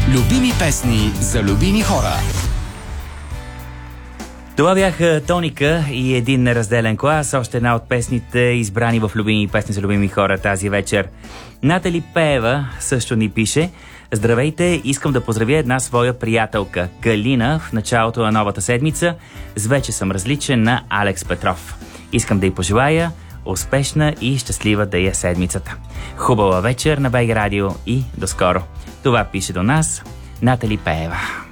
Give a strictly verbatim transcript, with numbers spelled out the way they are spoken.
Любими песни за любими хора. Това бяха Тоника и един неразделен клас, още една от песните, избрани в любими песни за любими хора тази вечер. Натали Пеева също ни пише: здравейте, искам да поздравя една своя приятелка, Галина, в началото на новата седмица. С вече съм различен на Алекс Петров. Искам да й пожелая успешна и щастлива да е седмицата. Хубава вечер на БГ Радио и до скоро. Това пише до нас Натали Пеева.